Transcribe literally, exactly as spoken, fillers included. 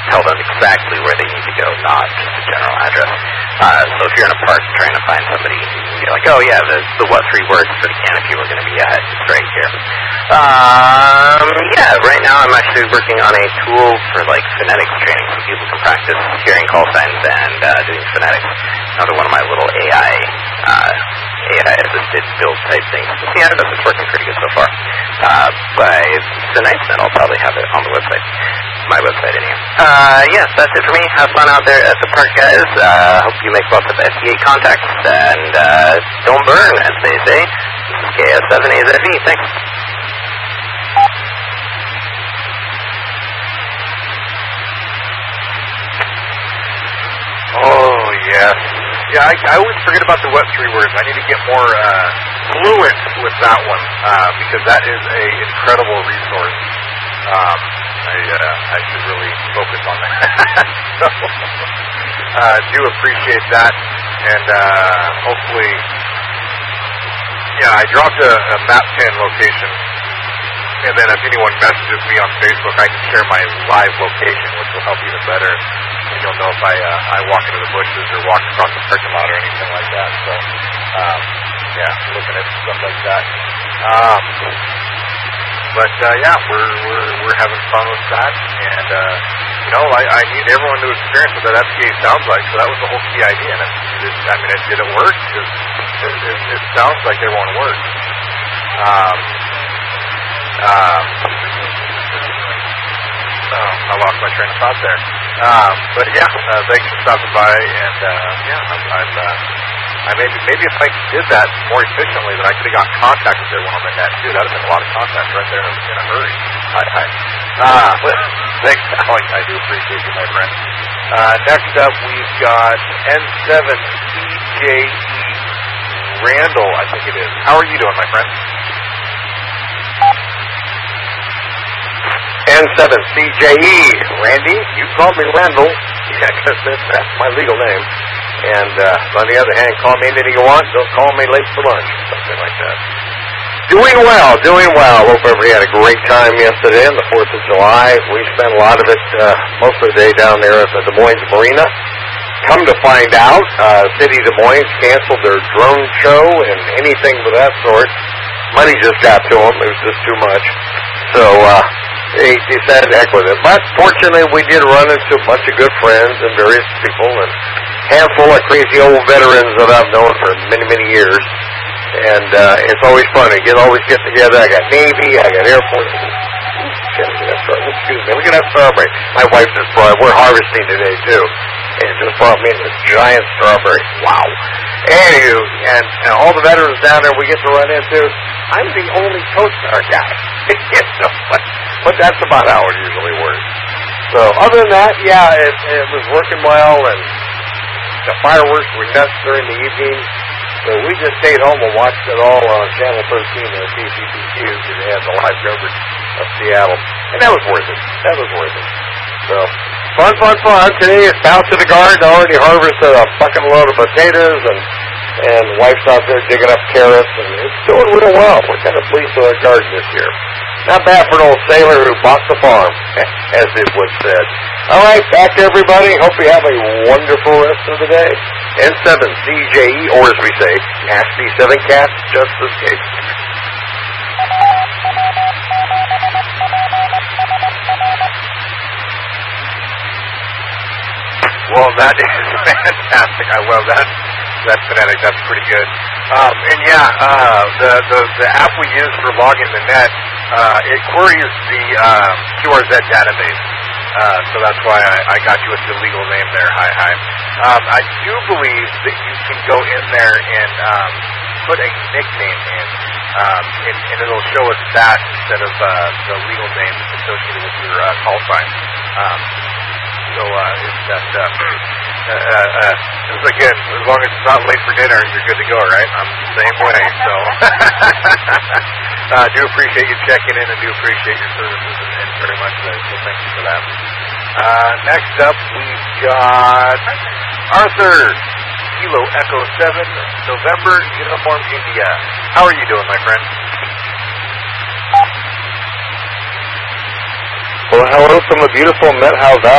tell them exactly where they need to go, not just a general address. Uh, so if you're in a park trying to find somebody, you're like, oh yeah, the, the what three words, but again, if you were going to be ahead, it's right here. Um, yeah, right now I'm actually working on a tool for like phonetics training, so people can practice hearing call signs and uh, doing phonetics. Another one of my little A I, uh, A I-assisted build type things. Yeah, it's working pretty good so far. Uh, by tonight, then I'll probably have it on the website. My website, anyway. Uh, yes, that's it for me. Have fun out there at the park, guys. Uh, hope you make lots of S D A contacts, and uh, don't burn, as they say. This is K S seven A Z E. Thanks. Oh, yes. Yeah, I, I always forget about the what three words. I need to get more uh, fluent with that one, uh, because that is a incredible resource. Um, I, uh, I should really focus on that. so, uh, do appreciate that, and uh, hopefully, yeah, I dropped a, a map pin location, and then if anyone messages me on Facebook, I can share my live location, which will help even better. And you'll know if I uh, I walk into the bushes or walk across the parking lot or anything like that. So, um, yeah, looking at stuff like that. Um, But uh, yeah, we're we're we're having fun with that, and uh, you know, I, I need everyone to experience what that F P A sounds like. So that was the whole key idea. And it, it, I mean, it did it work? Because it, it, it sounds like everyone works. Um, um, oh, I lost my train of thought there. Um, but yeah, uh, thanks for stopping by, and uh, yeah, I'm. I'm uh, I maybe maybe if I did that more efficiently, then I could have got contact with everyone on the net too. That would have been a lot of contact right there in a, in a hurry. Hi, hi. Ah, thanks, Alex. I do appreciate you, my friend. Uh, next up, we've got N seven C J E Randall, I think it is. How are you doing, my friend? N seven C J E, Randy. You call me Randall. Yeah, because that's my legal name. And uh, on the other hand, call me anything you want. Don't call me late for lunch, something like that. Doing well, doing well. Hope everybody had a great time yesterday on the fourth of July. We spent a lot of it, uh, most of the day down there at the Des Moines Marina. Come to find out, uh, City Des Moines canceled their drone show and anything of that sort. Money just got to them. It was just too much. So uh, they decided to heck with it. But fortunately, we did run into a bunch of good friends and various people and handful of crazy old veterans that I've known for many, many years. And uh, it's always fun. We get always get together. I got Navy, I got Air Force. Excuse me. Look at that strawberry. My wife just brought it. We're harvesting today, too. And just brought me this giant strawberry. Wow. Anywho, and, and all the veterans down there we get to run into, I'm the only Coast Guard guy. you know, but, but that's about how it usually works. So other than that, yeah, it, it was working well, and the fireworks were nuts during the evening. So we just stayed home and watched it all on Channel thirteen or K C P Q because they had the live coverage of Seattle. And that was worth it. That was worth it. So, fun, fun, fun. Today it's out to the garden. Already harvested a fucking load of potatoes, and and wife's out there digging up carrots, and it's doing real well. We're kind of pleased with our garden this year. Not bad for an old sailor who bought the farm, as it was said. All right, back to everybody. Hope you have a wonderful rest of the day. N seven C J E, or as we say, nasty seven cats just escaped. Well, that is fantastic. I love that. That phonetic. That's pretty good. Um, and yeah, uh, the, the the app we use for logging the net, uh, it queries the um, Q R Z database. Uh, so that's why I, I got you with the legal name there. Hi, hi. Um, I do believe that you can go in there and um, put a nickname in, um, and, and it'll show us that instead of uh, the legal name associated with your uh, call sign. Um, so uh, it's that. Uh, uh, uh, uh, just again, as long as it's not late for dinner, you're good to go, right? I'm the same way. So uh, do appreciate you checking in, and do appreciate your services, and, and very much so. So thank you for that. Uh, next up, we've got Arthur, Kilo Echo seven, November, Uniform, India. How are you doing, my friend? Well, hello from the beautiful Met House.